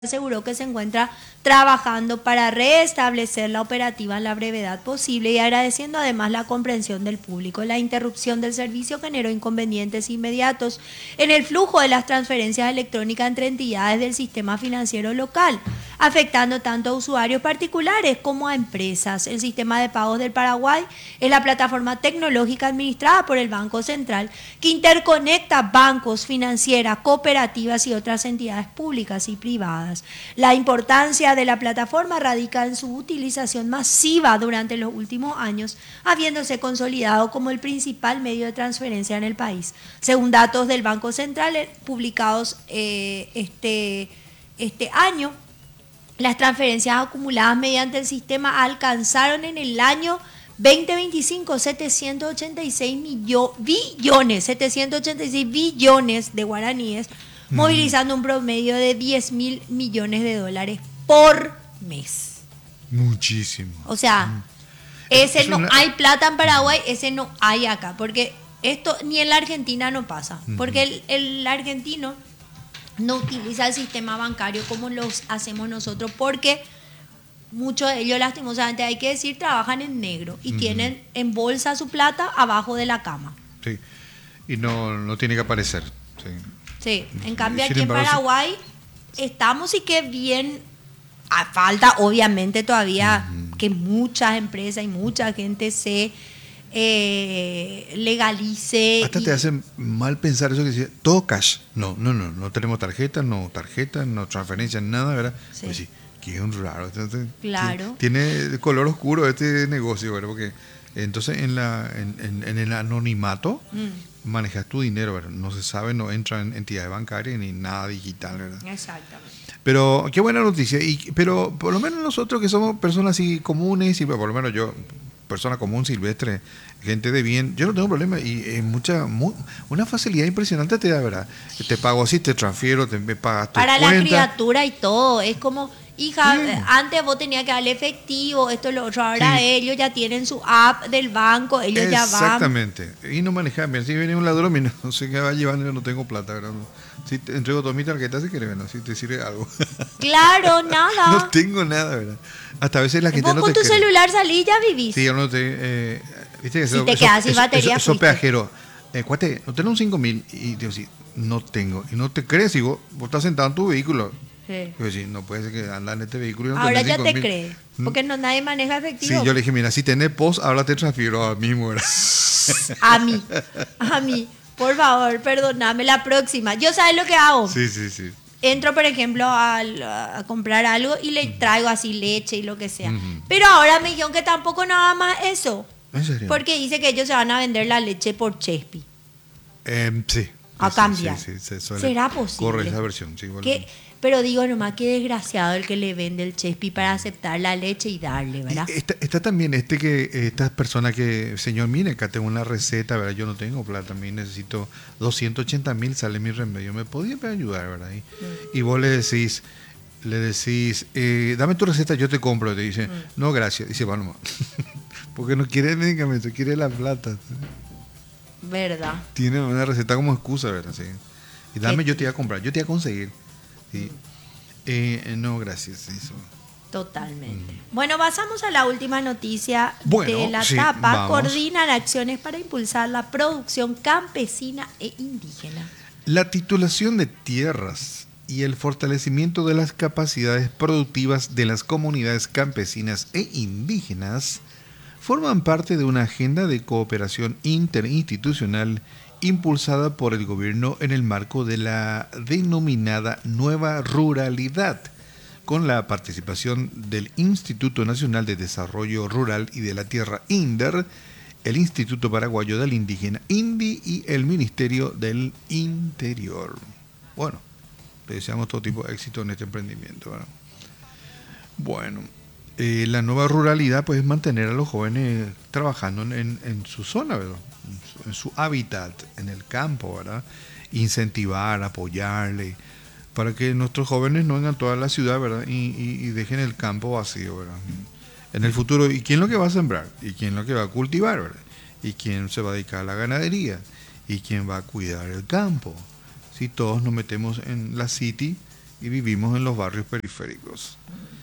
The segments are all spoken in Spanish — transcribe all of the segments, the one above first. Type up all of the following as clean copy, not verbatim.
aseguró que se encuentra trabajando para restablecer la operativa en la brevedad posible y agradeciendo además la comprensión del público. La interrupción del servicio generó inconvenientes inmediatos en el flujo de las transferencias electrónicas entre entidades del sistema financiero local, afectando tanto a usuarios particulares como a empresas. El sistema de pagos del Paraguay es la plataforma tecnológica administrada por el Banco Central que interconecta bancos, financieras, cooperativas y otras entidades públicas y privadas. La importancia de la plataforma radica en su utilización masiva durante los últimos años, habiéndose consolidado como el principal medio de transferencia en el país. Según datos del Banco Central publicados este año, las transferencias acumuladas mediante el sistema alcanzaron en el año 2025 786 billones de guaraníes, movilizando un promedio de 10.000 millones de dólares por mes. Muchísimo. O sea, ese no hay plata en Paraguay, ese no hay acá, porque esto ni en la Argentina no pasa, porque el argentino no utiliza el sistema bancario como lo hacemos nosotros, porque muchos de ellos, lastimosamente hay que decir, trabajan en negro y tienen en bolsa su plata abajo de la cama. Sí, y no tiene que aparecer. Sí. Sí, en cambio aquí en Paraguay estamos y que bien, falta obviamente todavía que muchas empresas y mucha gente se legalice. Hasta te hace mal pensar eso que dice, todo cash. No tenemos tarjeta, no transferencia, nada, ¿verdad? Sí. Pues sí, que es un raro. Entonces, claro. Tiene color oscuro este negocio, ¿verdad? Porque entonces en el anonimato manejas tu dinero, ¿verdad? No se sabe, no entra en entidades bancarias ni nada digital, ¿verdad? Exactamente. Pero qué buena noticia. Pero por lo menos nosotros que somos personas así comunes, y por lo menos yo, persona común, silvestre, gente de bien, yo no tengo problema y una facilidad impresionante te da, ¿verdad? Te pago así, te transfiero, me pagas tu para cuenta. La criatura y todo, es como, hija, antes vos tenías que darle efectivo, esto lo otro, ahora ellos ya tienen su app del banco, ellos ya van. Exactamente, y no manejan bien. Si viene un ladrón, mira, no sé qué va a llevar, yo no tengo plata, ¿verdad? Si te entrego toda mi tarjeta, si quieres, ¿verdad? Si te sirve algo. Claro, nada. No tengo nada, ¿verdad? Hasta a veces la gente vos no con te tu celular salís, ya vivís. Sí, yo no te... ¿viste que si te quedas sin batería, eso peajero. Cuate, ¿no tenés un 5.000? Y te digo, sí, no tengo. Y no te crees, y vos estás sentado en tu vehículo. Sí. Yo sí, no puede ser que andan en este vehículo y no ahora tenés ya 5.000. te crees, porque nadie maneja efectivo. Sí, yo le dije, mira, si tenés post, ahora te transfiero a mí, ¿verdad? A mí, por favor, perdóname, la próxima. ¿Yo sabes lo que hago? Sí. Entro, por ejemplo, a comprar algo y le traigo así leche y lo que sea. Pero ahora me dijeron que tampoco nada más eso. ¿En serio? Porque dice que ellos se van a vender la leche por Chespi. Sí. A cambiar. Sí, ¿Será posible? Corre esa versión, sí. Bueno. Pero digo nomás, qué desgraciado el que le vende el Chespi para aceptar la leche y darle, ¿verdad? Está también estas personas que, señor, mire, acá tengo una receta, ¿verdad? Yo no tengo plata, a mí necesito 280.000, sale mi remedio, ¿me podía ayudar, verdad? Y vos le decís, dame tu receta, yo te compro, y te dice, no, gracias, dice, bueno, porque no quiere el medicamento, quiere la plata. ¿Verdad? Tiene una receta como excusa, ¿verdad? Sí. Y dame, yo te iba a comprar, yo te iba a conseguir. Sí. No, gracias. Eso. Totalmente. Bueno, pasamos a la última noticia de la etapa. Vamos. Coordinan acciones para impulsar la producción campesina e indígena. La titulación de tierras y el fortalecimiento de las capacidades productivas de las comunidades campesinas e indígenas forman parte de una agenda de cooperación interinstitucional impulsada por el gobierno en el marco de la denominada Nueva Ruralidad, con la participación del Instituto Nacional de Desarrollo Rural y de la Tierra INDER, el Instituto Paraguayo del Indígena INDI y el Ministerio del Interior. Bueno, le deseamos todo tipo de éxito en este emprendimiento, ¿verdad? Bueno, la nueva ruralidad pues es mantener a los jóvenes trabajando en su zona, ¿verdad? En su hábitat, en el campo, ¿verdad? Incentivar, apoyarle, para que nuestros jóvenes no vengan a toda la ciudad, ¿verdad? Y dejen el campo vacío, ¿verdad? En el futuro, ¿y quién es lo que va a sembrar? ¿Y quién es lo que va a cultivar, ¿verdad? ¿Y quién se va a dedicar a la ganadería? ¿Y quién va a cuidar el campo? Si todos nos metemos en la city y vivimos en los barrios periféricos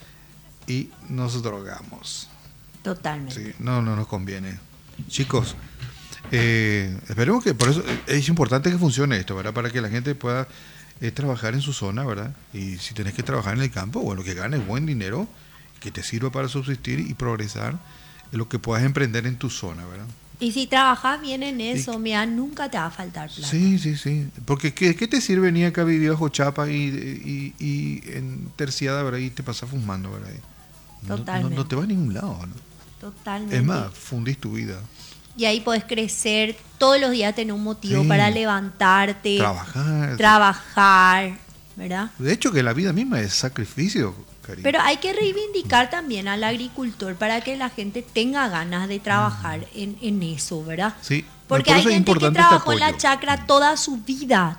y nos drogamos. Totalmente. Sí, no nos conviene. Chicos, esperemos que, por eso es importante que funcione esto, ¿verdad? Para que la gente pueda trabajar en su zona, ¿verdad? Y si tenés que trabajar en el campo, bueno, que ganes buen dinero, que te sirva para subsistir y progresar en lo que puedas emprender en tu zona, ¿verdad? Y si trabajas bien en eso, mira, nunca te va a faltar plata. Sí. Porque ¿qué te sirve venir acá a vivir bajo chapa y en terciada, ¿verdad? Y te pasas fumando, ¿verdad? Totalmente. No te va a ningún lado, ¿no? Totalmente. Es más, fundís tu vida. Y ahí podés crecer, todos los días tener un motivo para levantarte, trabajar, ¿verdad? De hecho, que la vida misma es sacrificio, cariño. Pero hay que reivindicar también al agricultor para que la gente tenga ganas de trabajar en eso, ¿verdad? Sí. Porque hay gente que trabajó en la chacra toda su vida,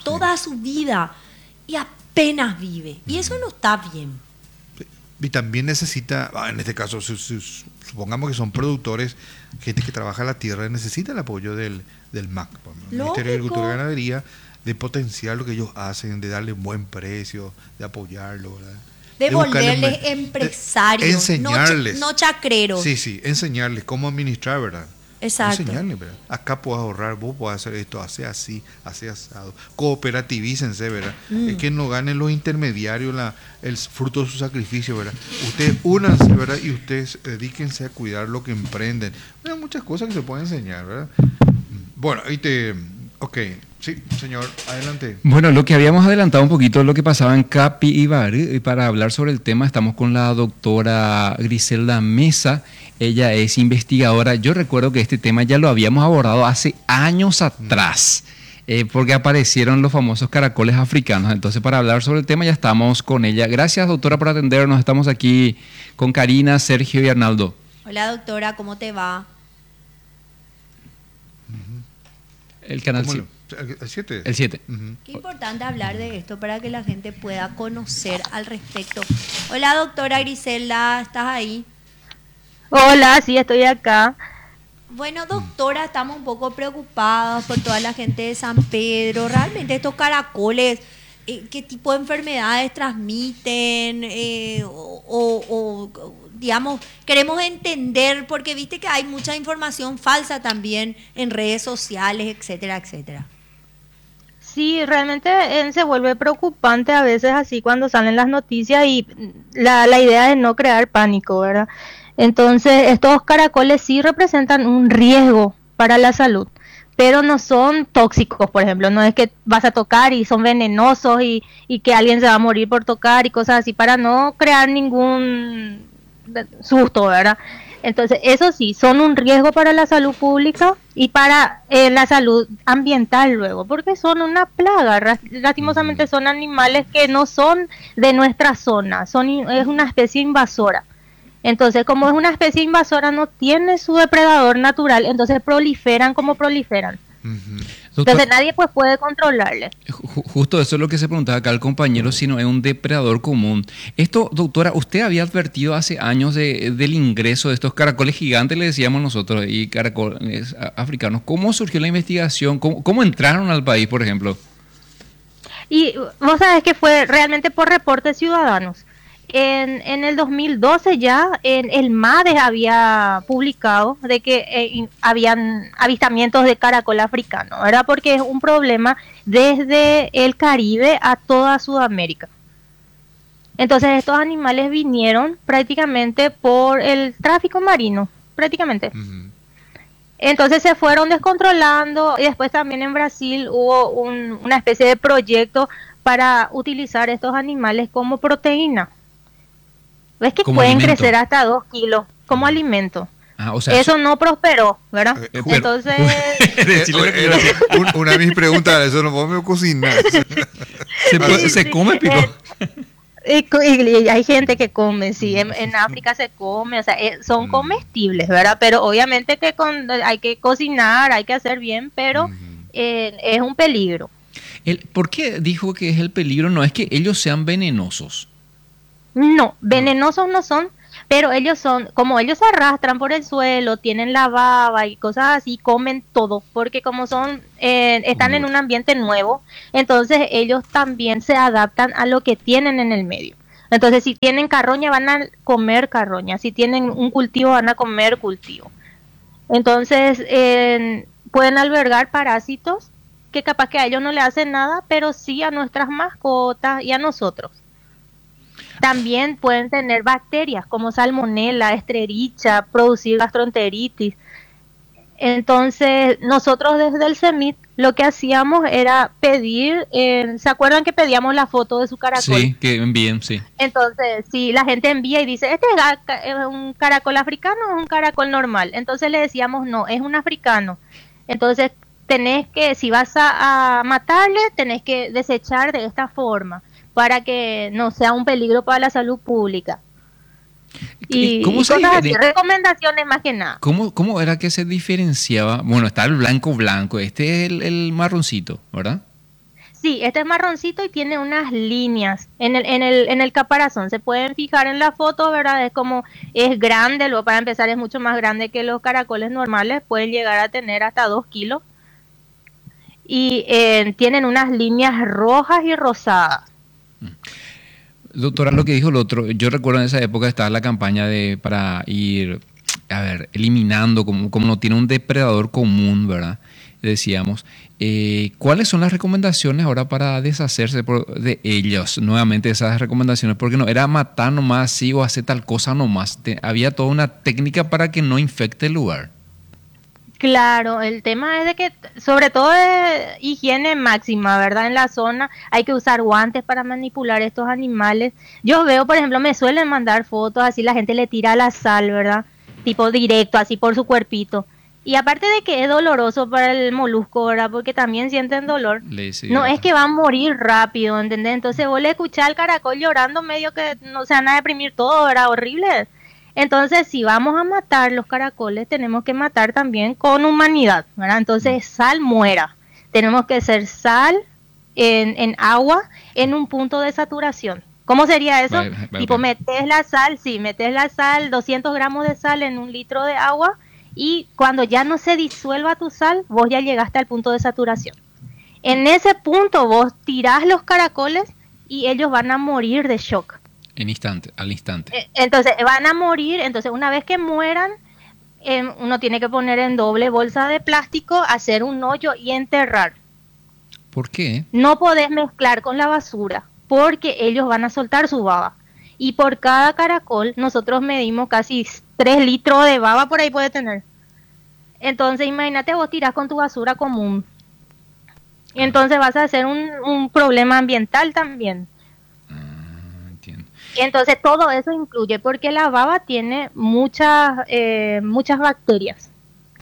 y apenas vive. Y eso no está bien. Y también necesita, en este caso, supongamos que son productores, gente que trabaja la tierra, necesita el apoyo del MAC, el Ministerio de Agricultura y Ganadería, de potenciar lo que ellos hacen, de darle un buen precio, de apoyarlo, ¿verdad? De volverles empresarios, enseñarles. No chacreros. Sí, enseñarles cómo administrar, ¿verdad? Exacto. Enseñarles, ¿verdad? Acá puedes ahorrar, vos podés hacer esto, hace así, hace asado. Cooperativícense, ¿verdad? Es que no ganen los intermediarios el fruto de su sacrificio, ¿verdad? Ustedes únanse, ¿verdad? Y ustedes dedíquense a cuidar lo que emprenden. Hay muchas cosas que se pueden enseñar, ¿verdad? Bueno, ok, sí, señor, adelante. Bueno, lo que habíamos adelantado un poquito lo que pasaba en Capibari, y para hablar sobre el tema estamos con la doctora Griselda Mesa. Ella es investigadora. Yo recuerdo que este tema ya lo habíamos abordado hace años atrás, porque aparecieron los famosos caracoles africanos. Entonces, para hablar sobre el tema ya estamos con ella. Gracias, doctora, por atendernos. Estamos aquí con Karina, Sergio y Arnaldo. Hola, doctora, ¿cómo te va? El canal 7. ¿El 7? El 7. Qué importante hablar de esto para que la gente pueda conocer al respecto. Hola, doctora Griselda, ¿estás ahí? Hola, sí, estoy acá. Bueno, doctora, estamos un poco preocupados por toda la gente de San Pedro. Realmente estos caracoles, ¿qué tipo de enfermedades transmiten? Digamos, queremos entender, porque viste que hay mucha información falsa también en redes sociales, etcétera, etcétera. Sí, realmente se vuelve preocupante a veces así cuando salen las noticias y la idea es no crear pánico, ¿verdad? Entonces, estos caracoles sí representan un riesgo para la salud, pero no son tóxicos, por ejemplo, no es que vas a tocar y son venenosos y que alguien se va a morir por tocar y cosas así, para no crear ningún susto, ¿verdad? Entonces, eso sí, son un riesgo para la salud pública y para la salud ambiental luego, porque son una plaga, lastimosamente son animales que no son de nuestra zona, es una especie invasora. Entonces, como es una especie invasora, no tiene su depredador natural, entonces proliferan como proliferan. Entonces nadie pues puede controlarle. Justo eso es lo que se preguntaba acá el compañero, si no es un depredador común. Esto, doctora, usted había advertido hace años del ingreso de estos caracoles gigantes, le decíamos nosotros, y caracoles africanos. ¿Cómo surgió la investigación? ¿Cómo entraron al país, por ejemplo? Y vos sabés que fue realmente por reportes ciudadanos. En el 2012 ya el MADES había publicado de que habían avistamientos de caracol africano, ¿verdad? Porque es un problema desde el Caribe a toda Sudamérica. Entonces estos animales vinieron prácticamente por el tráfico marino, prácticamente. Entonces se fueron descontrolando y después también en Brasil hubo una especie de proyecto para utilizar estos animales como proteína. ¿Ves que pueden alimento? Crecer hasta 2 kilos como alimento? O sea, eso no prosperó, ¿verdad? Entonces... una de mis preguntas, eso no podemos cocinar. ¿Se come, Pico? Y hay gente que come, sí, en África se come, o sea, son comestibles, ¿verdad? Pero obviamente que hay que cocinar, hay que hacer bien, pero es un peligro. ¿Por qué dijo que es el peligro? No es que ellos sean venenosos. No, venenosos no son, Pero ellos son, como ellos se arrastran por el suelo, tienen la baba y cosas así, comen todo, porque como son, están en un ambiente nuevo, entonces ellos también se adaptan a lo que tienen en el medio. Entonces, si tienen carroña, van a comer carroña. Si tienen un cultivo, van a comer cultivo. Entonces, pueden albergar parásitos que capaz que a ellos no le hacen nada, pero sí a nuestras mascotas y a nosotros. También pueden tener bacterias como salmonela, escherichia, producir gastroenteritis. Entonces, nosotros desde el CEMIT lo que hacíamos era pedir, ¿se acuerdan que pedíamos la foto de su caracol? Sí, que envíen, sí. Entonces, si la gente envía y dice, ¿este es un caracol africano o es un caracol normal? Entonces le decíamos, no, es un africano. Entonces, tenés que, si vas a matarle, tenés que desechar de esta forma para que no sea un peligro para la salud pública. Y cosas así, recomendaciones más que nada. ¿Cómo era que se diferenciaba? Bueno, está el blanco, este es el marroncito, ¿verdad? Sí, este es marroncito y tiene unas líneas en el caparazón. Se pueden fijar en la foto, ¿verdad? Es como, es grande, luego para empezar es mucho más grande que los caracoles normales, pueden llegar a tener hasta 2 kilos. Y tienen unas líneas rojas y rosadas. Doctora, lo que dijo el otro, yo recuerdo en esa época estaba la campaña para ir, eliminando, como no tiene un depredador común, ¿verdad? Decíamos, ¿cuáles son las recomendaciones ahora para deshacerse de ellos? Nuevamente esas recomendaciones, porque no era matar nomás así o hacer tal cosa nomás. Había toda una técnica para que no infecte el lugar. Claro, el tema es de que, sobre todo de higiene máxima, ¿verdad? En la zona hay que usar guantes para manipular estos animales. Yo veo, por ejemplo, me suelen mandar fotos, así la gente le tira la sal, ¿verdad? Tipo directo, así por su cuerpito. Y aparte de que es doloroso para el molusco, ¿verdad? Porque también sienten dolor. No es que va a morir rápido, ¿entendés? Entonces vos le escuchás al caracol llorando medio que no se van a deprimir todo, ¿verdad? Horrible. Entonces, si vamos a matar los caracoles, tenemos que matar también con humanidad, ¿verdad? Entonces, sal muera. Tenemos que hacer sal en agua en un punto de saturación. ¿Cómo sería eso? Tipo, metes la sal, 200 gramos de sal en 1 litro de agua, y cuando ya no se disuelva tu sal, vos ya llegaste al punto de saturación. En ese punto vos tirás los caracoles y ellos van a morir de shock. Al instante. Entonces van a morir. Entonces una vez que mueran, uno tiene que poner en doble bolsa de plástico, hacer un hoyo y enterrar. ¿Por qué? No podés mezclar con la basura porque ellos van a soltar su baba. Y por cada caracol nosotros medimos casi 3 litros de baba, por ahí puede tener. Entonces imagínate, vos tirás con tu basura común. Y entonces vas a hacer un problema ambiental también. Y entonces todo eso incluye, porque la baba tiene muchas bacterias.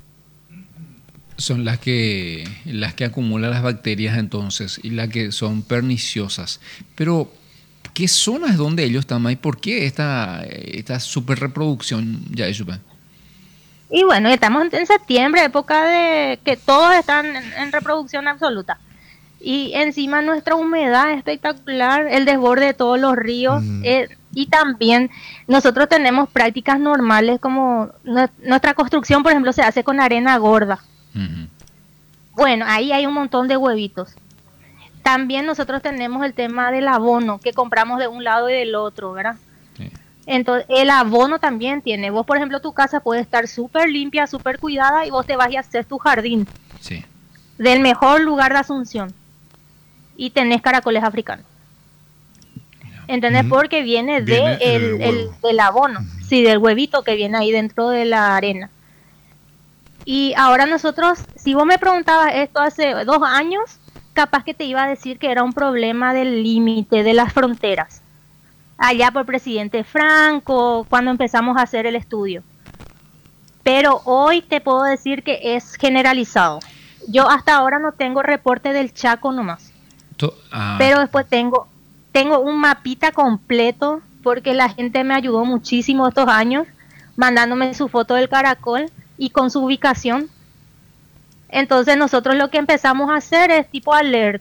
Son las que acumulan las bacterias entonces y las que son perniciosas. Pero, ¿qué zona es donde ellos están ahí? ¿Por qué esta super reproducción ya es super? Y bueno, estamos en septiembre, época de que todos están en reproducción absoluta. Y encima nuestra humedad es espectacular, el desborde de todos los ríos. Y también nosotros tenemos prácticas normales, como nuestra construcción, por ejemplo, se hace con arena gorda. Bueno, ahí hay un montón de huevitos. También nosotros tenemos el tema del abono, que compramos de un lado y del otro, ¿verdad? Sí. Entonces, el abono también tiene. Vos, por ejemplo, tu casa puede estar súper limpia, súper cuidada, y vos te vas y haces tu jardín. Sí. Del mejor lugar de Asunción. Y tenés caracoles africanos. ¿Entendés? Porque viene del abono. Sí, del huevito que viene ahí dentro de la arena. Y ahora nosotros, si vos me preguntabas esto hace 2 años, capaz que te iba a decir que era un problema del límite, de las fronteras. Allá por presidente Franco, cuando empezamos a hacer el estudio. Pero hoy te puedo decir que es generalizado. Yo hasta ahora no tengo reporte del Chaco nomás. Pero después tengo un mapita completo, porque la gente me ayudó muchísimo estos años, mandándome su foto del caracol y con su ubicación. Entonces nosotros lo que empezamos a hacer es tipo alertas.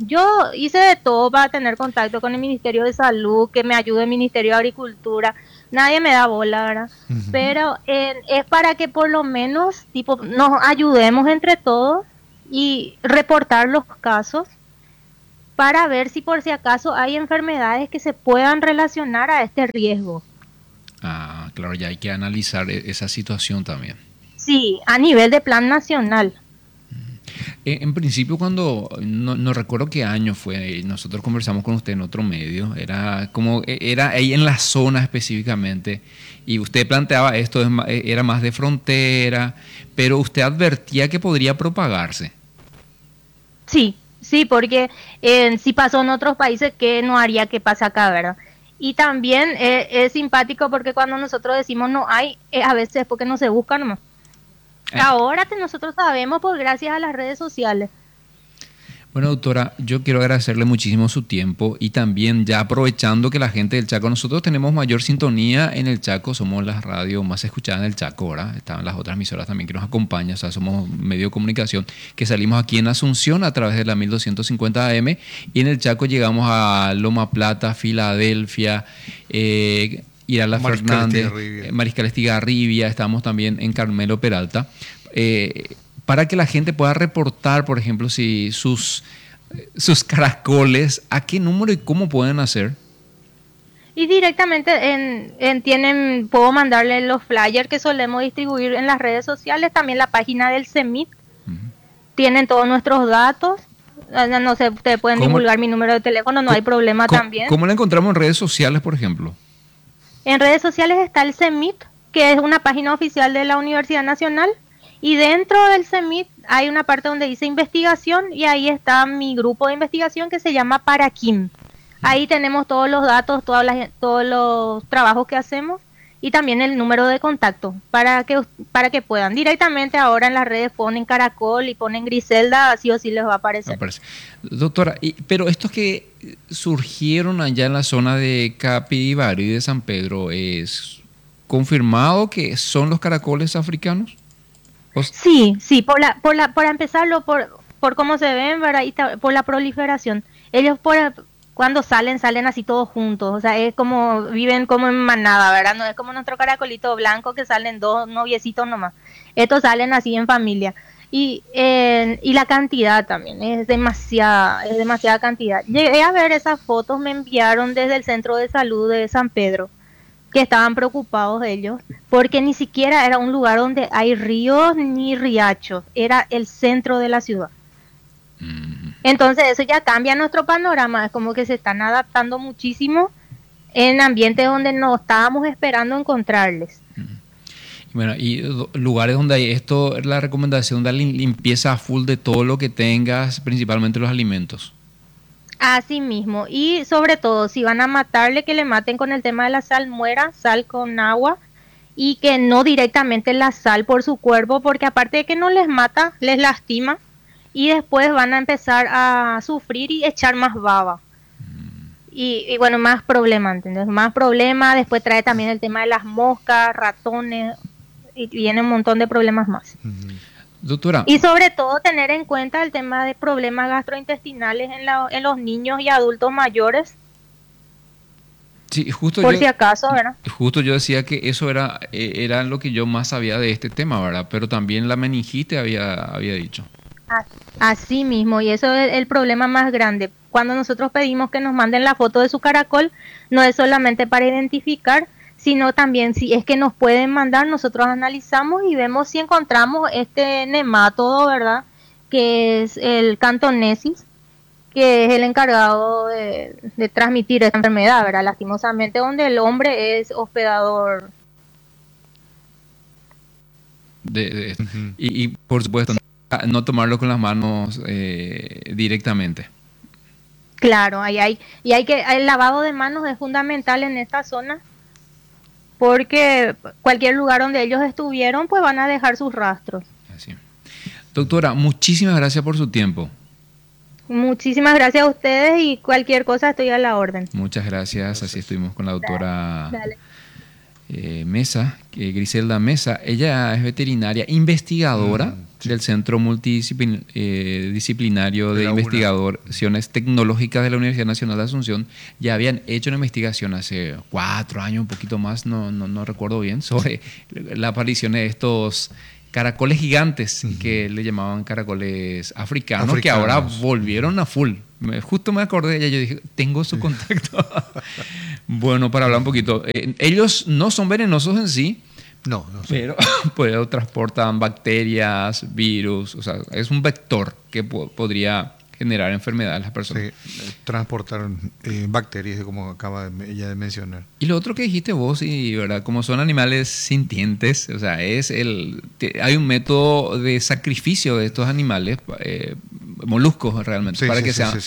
Yo hice de todo para tener contacto con el Ministerio de Salud, que me ayude el Ministerio de Agricultura. Nadie me da bola, ¿verdad? Pero es para que por lo menos tipo nos ayudemos entre todos y reportar los casos para ver si por si acaso hay enfermedades que se puedan relacionar a este riesgo. Ah, claro, ya hay que analizar esa situación también. Sí, a nivel de plan nacional. En principio, cuando no recuerdo qué año fue, nosotros conversamos con usted en otro medio, era ahí en la zona específicamente, y usted planteaba esto, era más de frontera, pero usted advertía que podría propagarse. Sí, sí, porque si pasó en otros países, ¿qué no haría que pase acá, verdad? Y también es simpático porque cuando nosotros decimos no hay, a veces es porque no se busca nomás. Ahora nosotros sabemos por gracias a las redes sociales. Bueno, doctora, yo quiero agradecerle muchísimo su tiempo y también ya aprovechando que la gente del Chaco, nosotros tenemos mayor sintonía en el Chaco, somos la radio más escuchada en el Chaco, ¿verdad? Están las otras emisoras también que nos acompañan, o sea, somos medio de comunicación que salimos aquí en Asunción a través de la 1250 AM y en el Chaco llegamos a Loma Plata, Filadelfia, Irala Fernández, Mariscal Estigarribia, estamos también en Carmelo Peralta, para que la gente pueda reportar, por ejemplo, si sus caracoles, a qué número y cómo pueden hacer. Y directamente puedo mandarle los flyers que solemos distribuir en las redes sociales, también la página del CEMIT, tienen todos nuestros datos. No sé, ustedes pueden divulgar mi número de teléfono, no hay problema también. ¿Cómo la encontramos en redes sociales, por ejemplo? En redes sociales está el CEMIT, que es una página oficial de la Universidad Nacional, y dentro del CEMIT hay una parte donde dice investigación, y ahí está mi grupo de investigación que se llama Paraquim. Ahí tenemos todos los datos, todos los trabajos que hacemos, y también el número de contacto, para que puedan. Directamente ahora en las redes ponen Caracol y ponen Griselda, sí o sí les va a aparecer. Doctora, pero estos que surgieron allá en la zona de Capibari y de San Pedro, ¿es confirmado que son los caracoles africanos? Sí, por empezarlo, por cómo se ven, ¿verdad? Y por la proliferación. Ellos cuando salen así todos juntos, o sea, es como, viven como en manada, ¿verdad? No es como nuestro caracolito blanco que salen dos noviecitos nomás. Estos salen así en familia. Y la cantidad también, es demasiada cantidad. Llegué a ver esas fotos, me enviaron desde el centro de salud de San Pedro, que estaban preocupados ellos, porque ni siquiera era un lugar donde hay ríos ni riachos, era el centro de la ciudad. Entonces eso ya cambia nuestro panorama, es como que se están adaptando muchísimo en ambientes donde no estábamos esperando encontrarles. Bueno, y lugares donde hay esto, la recomendación de la limpieza full de todo lo que tengas, principalmente los alimentos. Así mismo, y sobre todo, si van a matarle, que le maten con el tema de la salmuera, sal con agua, y que no directamente la sal por su cuerpo, porque aparte de que no les mata, les lastima, y después van a empezar a sufrir y echar más baba. Y bueno, más problema, ¿entendés? Más problema, después trae también el tema de las moscas, ratones, y viene un montón de problemas más. Doctora. Y sobre todo tener en cuenta el tema de problemas gastrointestinales en los niños y adultos mayores. Sí, justo por si acaso, ¿verdad? Justo yo decía que eso era lo que yo más sabía de este tema, ¿verdad? Pero también la meningite había dicho. Así mismo, y eso es el problema más grande. Cuando nosotros pedimos que nos manden la foto de su caracol, no es solamente para identificar, sino también si es que nos pueden mandar, nosotros analizamos y vemos si encontramos este nematodo, ¿verdad? Que es el cantonesis, que es el encargado de transmitir esta enfermedad, ¿verdad? Lastimosamente, donde el hombre es hospedador. Y por supuesto, no tomarlo con las manos directamente. Claro, el lavado de manos es fundamental en esta zona, porque cualquier lugar donde ellos estuvieron, pues van a dejar sus rastros. Así. Doctora, muchísimas gracias por su tiempo. Muchísimas gracias a ustedes y cualquier cosa estoy a la orden. Muchas gracias. Así estuvimos con la doctora Mesa, Griselda Mesa. Ella es veterinaria investigadora del Centro Multidisciplinario de Investigaciones Tecnológicas de la Universidad Nacional de Asunción. Ya habían hecho una investigación hace 4 años, un poquito más, no recuerdo bien, sobre la aparición de estos caracoles gigantes que le llamaban caracoles africanos, que ahora volvieron a full. Justo me acordé de ella, yo dije, tengo su contacto. Bueno, para hablar un poquito, ellos no son venenosos en sí, no pero transportan bacterias, virus, o sea, es un vector que podría generar enfermedades a las personas. Sí, transportar bacterias, como acaba ella de mencionar. Y lo otro que dijiste vos, y verdad, como son animales sintientes, o sea, hay un método de sacrificio de estos animales, moluscos realmente, para que sean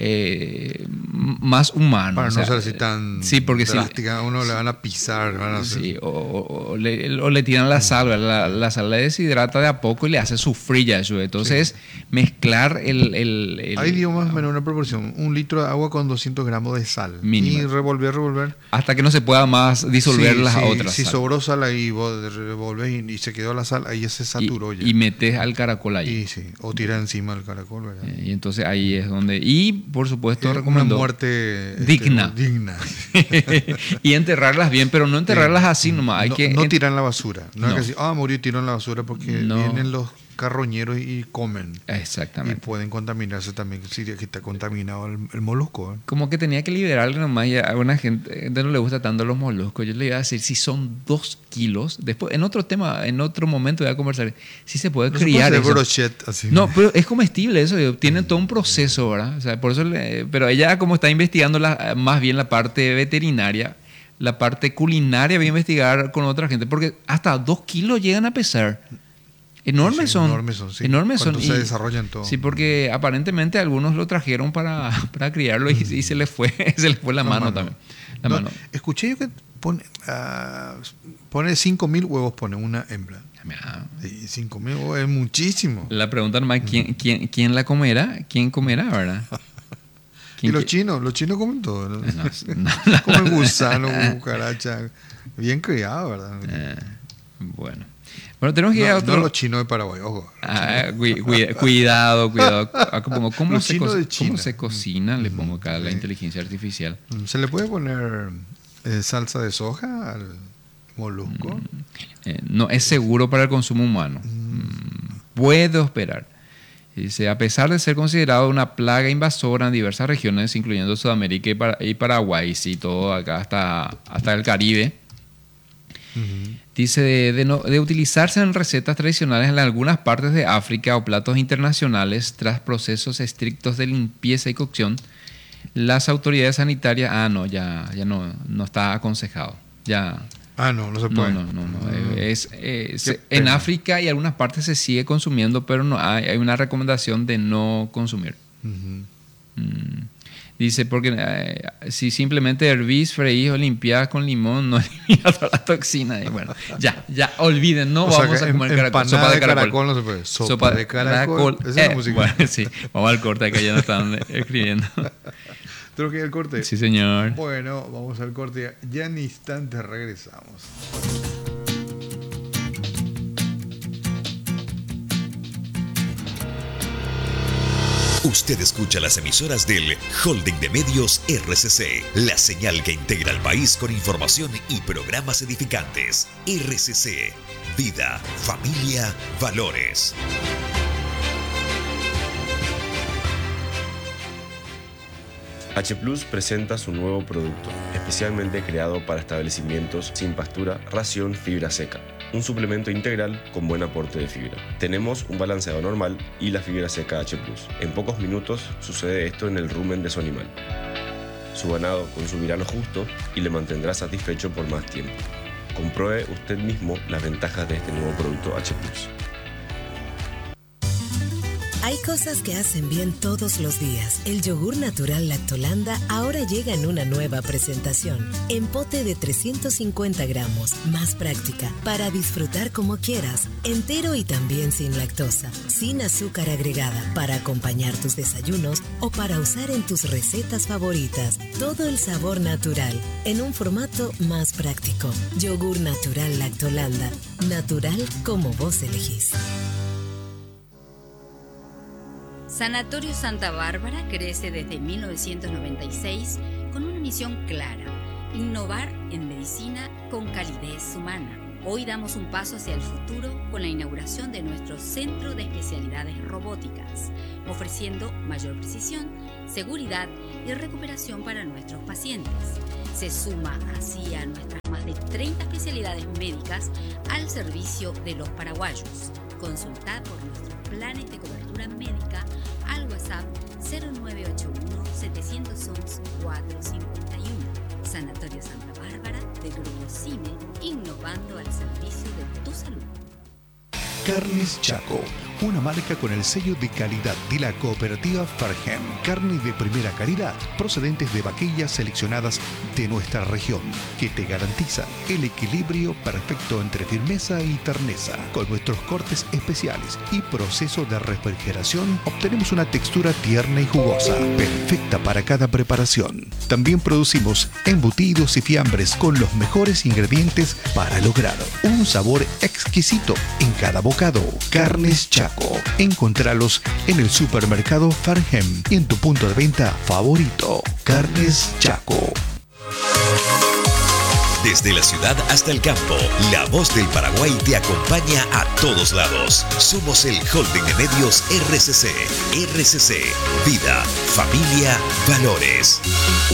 más humanos. Para no ser así tan drástica, uno le van a pisar. O le tiran la sal, la sal le deshidrata de a poco y le hace sufrir ya eso. Entonces, mezclar Hay dio más o menos una proporción, 1 litro de agua con 200 gramos de sal. Mínimo. Y revolver. Hasta que no se pueda más disolver las otras. Si sobró sal ahí, vos revolves y se quedó la sal, ahí ya se saturó. Y metes al caracol ahí. O tira encima el caracol, ¿verdad? Y entonces ahí es donde... Y, por supuesto, recomendó... Una muerte digna. Y enterrarlas bien, pero no enterrarlas así nomás. No tirar en la basura. No es que decir, murió y tiró en la basura, porque vienen los carroñeros y comen. Exactamente. Y pueden contaminarse también, si está contaminado el molusco. Como que tenía que liberarle nomás, y a alguna gente no le gusta tanto los moluscos. Yo le iba a decir, si son 2 kilos, después, en otro tema, en otro momento voy a conversar, si se puede criar eso. Brochet, así. No, pero es comestible eso, tiene todo un proceso, ¿verdad? O sea, por eso pero ella, como está investigando más bien la parte veterinaria, la parte culinaria, va a investigar con otra gente, porque hasta 2 kilos llegan a pesar. Enormes son. Enormes son. Se desarrollan todo. Sí, porque aparentemente algunos lo trajeron para criarlo y se les fue la mano también. Mano. Escuché yo que pone 5.000 huevos, pone una hembra. 5.000 huevos es muchísimo. La pregunta nomás, ¿quién la comerá? ¿Quién comerá, verdad? Y los chinos comen todo, ¿no? Comen gusano, cucaracha, bien criado, ¿verdad? Bueno, tenemos que ir a otro... No los chinos de Paraguay, ojo. Cuidado. ¿Cómo se cocina? Le pongo acá la inteligencia artificial. ¿Se le puede poner salsa de soja al molusco? No es seguro para el consumo humano. Puede hospedar. Dice, a pesar de ser considerado una plaga invasora en diversas regiones, incluyendo Sudamérica y Paraguay, sí, todo acá hasta el Caribe. Dice, de utilizarse en recetas tradicionales en algunas partes de África o platos internacionales tras procesos estrictos de limpieza y cocción, las autoridades sanitarias, ya no está aconsejado. Ya. No se puede. No. En África y algunas partes se sigue consumiendo, pero no hay una recomendación de no consumir. Dice, porque si simplemente hervís, freís o limpiás con limón, no eliminas toda la toxina. Y bueno, ya, olviden, no vamos a comer caracol. Sopa de caracol no se puede. Sopa de caracol. Esa es la música. Bueno, sí, vamos al corte, que ya nos están escribiendo. ¿Tengo que ir al corte? Sí, señor. Bueno, vamos al corte. Ya en instantes regresamos. Usted escucha las emisoras del Holding de Medios RCC, la señal que integra al país con información y programas edificantes. RCC, vida, familia, valores. H Plus presenta su nuevo producto, especialmente creado para establecimientos sin pastura, ración fibra seca. Un suplemento integral con buen aporte de fibra. Tenemos un balanceado normal y la fibra seca H+. En pocos minutos sucede esto en el rumen de su animal. Su ganado consumirá lo justo y le mantendrá satisfecho por más tiempo. Compruebe usted mismo las ventajas de este nuevo producto H+. Hay cosas que hacen bien todos los días. El yogur natural Lactolanda ahora llega en una nueva presentación. En pote de 350 gramos, más práctica, para disfrutar como quieras. Entero y también sin lactosa, sin azúcar agregada, para acompañar tus desayunos o para usar en tus recetas favoritas. Todo el sabor natural, en un formato más práctico. Yogur natural Lactolanda. Natural como vos elegís. Sanatorio Santa Bárbara crece desde 1996 con una misión clara: innovar en medicina con calidez humana. Hoy damos un paso hacia el futuro con la inauguración de nuestro Centro de Especialidades Robóticas, ofreciendo mayor precisión, seguridad y recuperación para nuestros pacientes. Se suma así a nuestras más de 30 especialidades médicas al servicio de los paraguayos. Consultad por nuestros planes de cobertura médica al WhatsApp 0981-711-451. Sanatorio Santa Bárbara de Grupo CIME, innovando al servicio de tu salud. Carnes Chaco, una marca con el sello de calidad de la cooperativa Farhem. Carne de primera calidad, procedentes de vaquillas seleccionadas de nuestra región, que te garantizan el equilibrio perfecto entre firmeza y terneza. Con nuestros cortes especiales y proceso de refrigeración, obtenemos una textura tierna y jugosa, perfecta para cada preparación. También producimos embutidos y fiambres con los mejores ingredientes para lograr un sabor exquisito en cada bocado. Carnes Chaco. Encontralos en el supermercado Farhem y en tu punto de venta favorito. Carnes Chaco. Desde la ciudad hasta el campo, la voz del Paraguay te acompaña a todos lados. Somos el Holding de Medios RCC. RCC, vida, familia, valores.